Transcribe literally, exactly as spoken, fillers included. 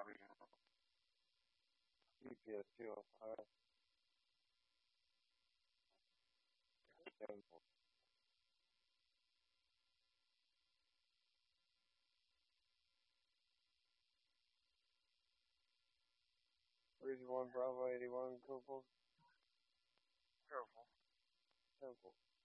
G P S two oh five. Temple. Breezy one Bravo eighty one Copal. Careful. Temple.